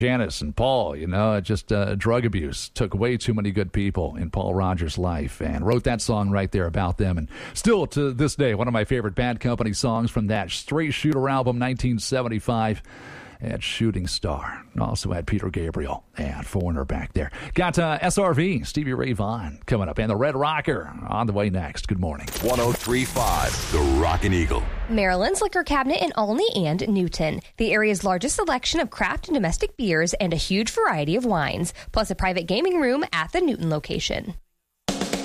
Janice and Paul, drug abuse took way too many good people in Paul Rogers' life, and wrote that song right there about them. And still to this day, one of my favorite Bad Company songs from that Straight Shooter album, 1975. Had Shooting Star. Also had Peter Gabriel and Foreigner back there. Got SRV, Stevie Ray Vaughan coming up, and the Red Rocker on the way next. Good morning. 103.5, The Rockin' Eagle. Maryland's liquor cabinet in Olney and Newton. The area's largest selection of craft and domestic beers and a huge variety of wines, plus a private gaming room at the Newton location.